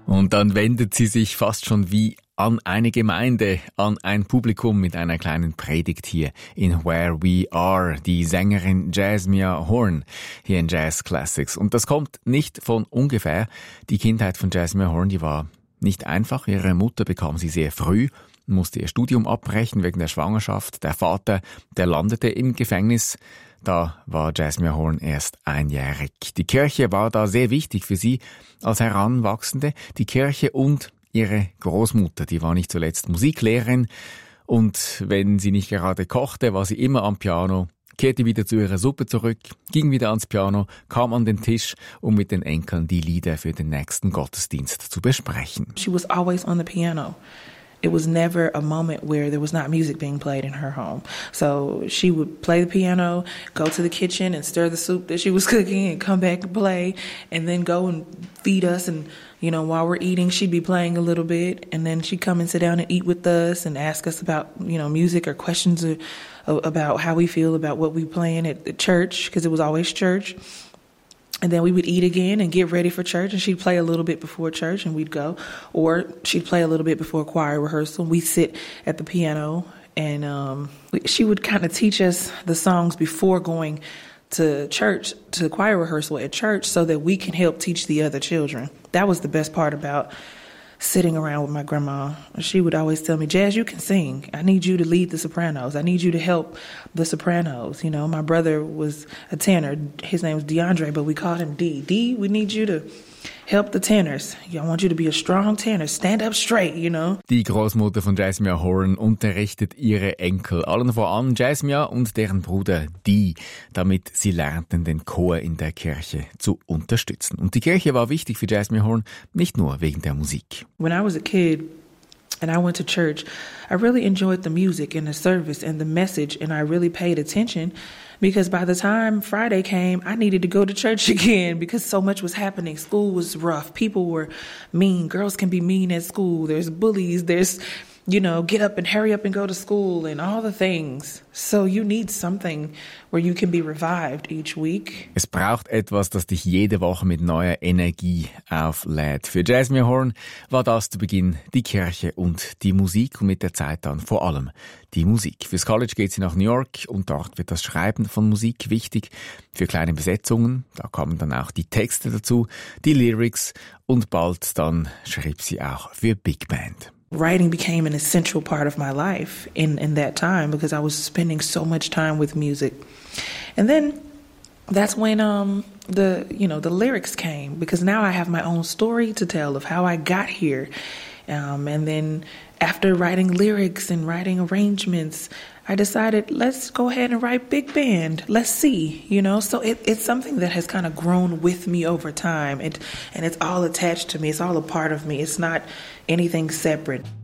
Und dann wendet sie sich fast schon wie an eine Gemeinde, an ein Publikum mit einer kleinen Predigt hier in Where We Are, die Sängerin Jasmia Horn hier in Jazz Classics. Und das kommt nicht von ungefähr. Die Kindheit von Jasmia Horn, die war nicht einfach. Ihre Mutter bekam sie sehr früh, musste ihr Studium abbrechen wegen der Schwangerschaft. Der Vater, der landete im Gefängnis. Da war Jasmia Horn erst einjährig. Die Kirche war da sehr wichtig für sie als Heranwachsende. Die Kirche und ihre Großmutter, die war nicht zuletzt Musiklehrerin. Und wenn sie nicht gerade kochte, war sie immer am Piano, kehrte wieder zu ihrer Suppe zurück, ging wieder ans Piano, kam an den Tisch, um mit den Enkeln die Lieder für den nächsten Gottesdienst zu besprechen. She was always on the piano. It was never a moment where there was not music being played in her home. So she would play the piano, go to the kitchen and stir the soup that she was cooking and come back and play and then go and feed us. And, you know, while we're eating, she'd be playing a little bit and then she'd come and sit down and eat with us and ask us about, you know, music or questions about how we feel about what we playing at the church, because it was always church. And then we would eat again and get ready for church, and she'd play a little bit before church and we'd go. Or she'd play a little bit before choir rehearsal. We'd sit at the piano and she would kind of teach us the songs before going to church, to choir rehearsal at church, so that we can help teach the other children. That was the best part about sitting around with my grandma. She would always tell me, Jazz, you can sing. I need you to lead the sopranos. I need you to help the sopranos. You know, my brother was a tenor. His name was DeAndre, but we called him D. D, we need you to help the tenors. I want you to be a strong tenor. Stand up straight, you know. Die Großmutter von Jasmia Horn unterrichtet ihre Enkel, allen voran Jasmia und deren Bruder Dee, damit sie lernten, den Chor in der Kirche zu unterstützen. Und die Kirche war wichtig für Jasmia Horn, nicht nur wegen der Musik. When I was a kid and I went to church, I really enjoyed the music and the service and the message, and I really paid attention. Because by the time Friday came, I needed to go to church again because so much was happening. School was rough. People were mean. Girls can be mean at school. There's bullies. There's, you know, get up and hurry up and go to school and all the things. So you need something where you can be revived each week. Es braucht etwas, das dich jede Woche mit neuer Energie auflädt. Für Jasmia Horn war das zu Beginn die Kirche und die Musik und mit der Zeit dann vor allem die Musik. Fürs College geht sie nach New York und dort wird das Schreiben von Musik wichtig. Für kleine Besetzungen, da kamen dann auch die Texte dazu, die Lyrics und bald dann schrieb sie auch für Big Band. Writing became an essential part of my life in that time because I was spending so much time with music. And then that's when the lyrics came, because now I have my own story to tell of how I got here. And then after writing lyrics and writing arrangements, I decided, let's go ahead and write big band. Let's see, you know. So it's something that has kind of grown with me over time. And it's all attached to me. It's all a part of me. It's not anything separate.